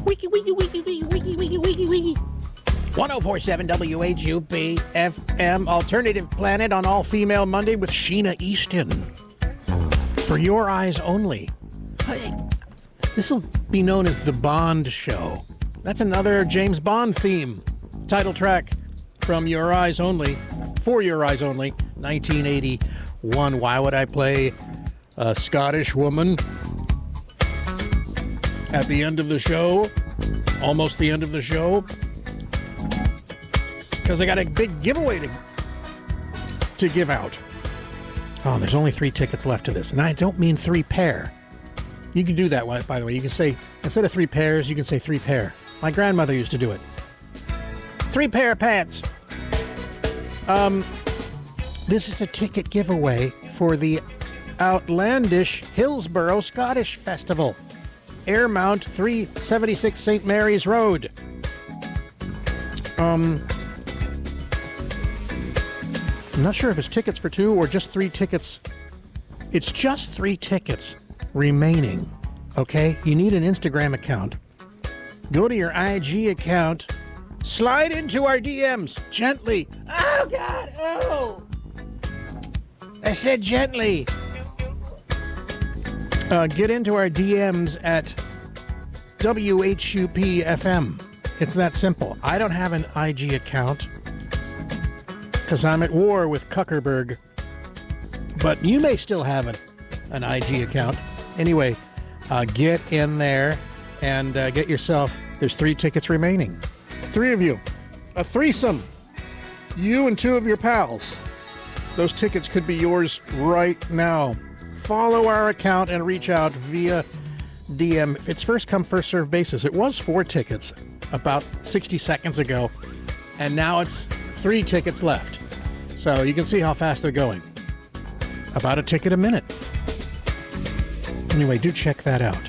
Wiki, wiki, wiki, wiki, wiki, wiki, wiki, wiki. 1047 WHUP FM, Alternative Planet on All Female Monday with Sheena Easton. For Your Eyes Only. This will be known as the Bond Show. That's another James Bond theme. Title track from Your Eyes Only, For Your Eyes Only, 1981. Why would I play a Scottish woman at the end of the show? Almost the end of the show. Because I got a big giveaway to give out. Oh, there's only 3 tickets left to this. And I don't mean 3 pair. You can do that, by the way. You can say, instead of 3 pairs, you can say 3 pair. My grandmother used to do it. 3 pair of pants. This is a ticket giveaway for the outlandish Hillsborough Scottish Festival. Airmount 376 St. Mary's Road. I'm not sure if it's tickets for 2 or just 3 tickets. It's just 3 tickets remaining, okay? You need an Instagram account. Go to your IG account. Slide into our DMs gently. Oh, God. Oh. I said gently. Get into our DMs at WHUP FM. It's that simple. I don't have an IG account because I'm at war with Kuckerberg. But you may still have an IG account. Anyway, get in there and get yourself, there's 3 tickets remaining. 3 of you. A threesome. You and 2 of your pals. Those tickets could be yours right now. Follow our account and reach out via DM. It's first come, first served basis. It was 4 tickets about 60 seconds ago, and now it's 3 tickets left. So you can see how fast they're going. About a ticket a minute. Anyway, do check that out.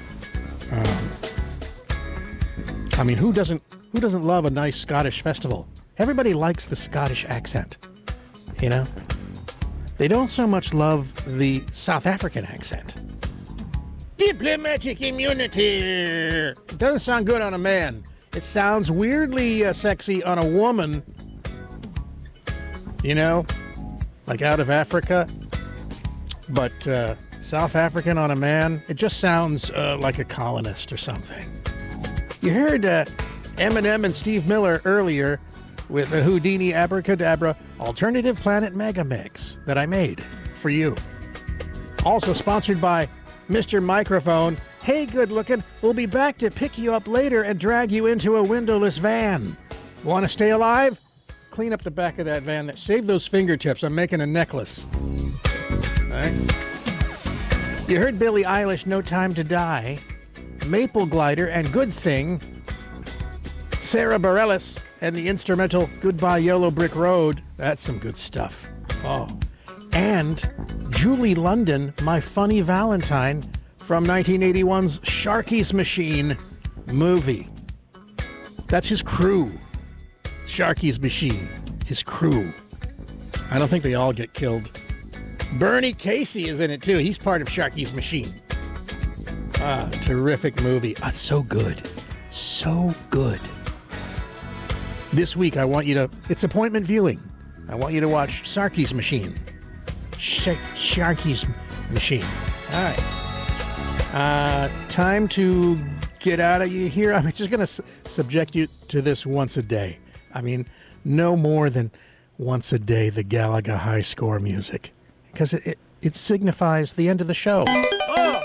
I mean, who doesn't love a nice Scottish festival? Everybody likes the Scottish accent, you know? They don't so much love the South African accent. Diplomatic immunity. It doesn't sound good on a man. It sounds weirdly sexy on a woman, you know, like out of Africa. But South African on a man, it just sounds like a colonist or something. You heard Eminem and Steve Miller earlier with the Houdini Abracadabra Alternative Planet Mega Mix that I made for you. Also sponsored by Mr. Microphone. Hey, good looking, we'll be back to pick you up later and drag you into a windowless van. Want to stay alive? Clean up the back of that van. Save those fingertips. I'm making a necklace. All right. You heard Billie Eilish, No Time to Die. Maple Glider and Good Thing. Sarah Bareilles and the instrumental Goodbye Yellow Brick Road. That's some good stuff. Oh. And Julie London, My Funny Valentine from 1981's Sharky's Machine movie. That's his crew. Sharky's Machine. His crew. I don't think they all get killed. Bernie Casey is in it too. He's part of Sharky's Machine. Terrific movie. It's so good. So good. This week, I want you to, it's appointment viewing. I want you to watch Sharky's Machine. Sharky's Machine. All right. Time to get out of here. I'm just going to subject you to this once a day. I mean, no more than once a day, the Galaga High Score music. Because it signifies the end of the show. Oh!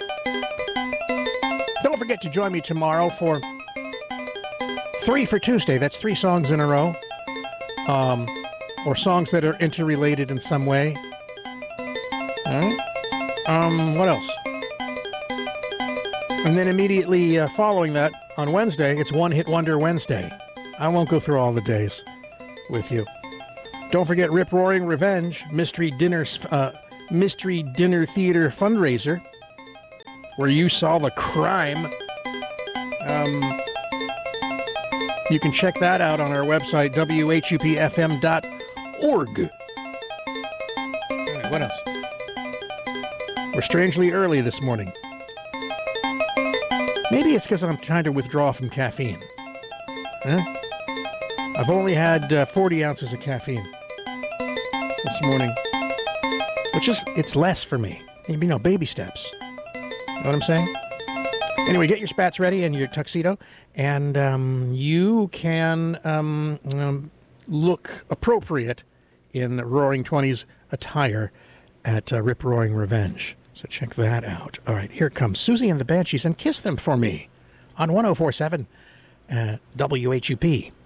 Don't forget to join me tomorrow for 3 for Tuesday. That's 3 songs in a row. Or songs that are interrelated in some way. All right. What else? And then immediately following that, on Wednesday, it's One Hit Wonder Wednesday. I won't go through all the days with you. Don't forget Rip Roaring Revenge, Mystery Dinner Theater fundraiser, where you solve a crime. You can check that out on our website, whupfm.org. All right, what else? We're strangely early this morning. Maybe it's because I'm trying to withdraw from caffeine. Huh? I've only had 40 ounces of caffeine this morning, which is, it's less for me. You know, baby steps. Know what I'm saying? Anyway, get your spats ready and your tuxedo, and you can look appropriate in Roaring Twenties attire at Rip Roaring Revenge. So check that out. All right, here comes Susie and the Banshees, and kiss them for me on 104.7 WHUP.